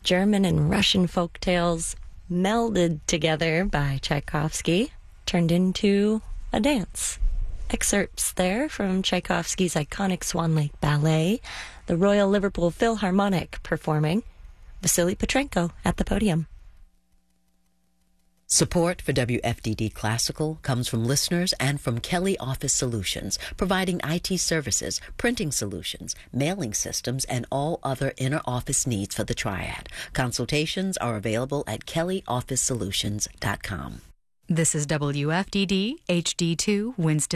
German and Russian folk tales melded together by Tchaikovsky, turned into a dance. Excerpts there from Tchaikovsky's iconic Swan Lake Ballet, the Royal Liverpool Philharmonic performing, Vasily Petrenko at the podium. Support for WFDD Classical comes from listeners and from Kelly Office Solutions, providing IT services, printing solutions, mailing systems, and all other inner office needs for the Triad. Consultations are available at kellyofficesolutions.com. This is WFDD HD2 Winston.